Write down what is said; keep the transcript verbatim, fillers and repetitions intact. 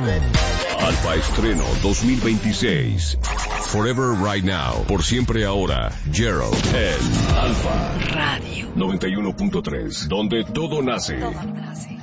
Alfa Estreno dos mil veintiséis. Forever Right Now. Por siempre ahora. Gerald en Alfa Radio noventa y uno punto tres. Donde todo nace. Todo nace.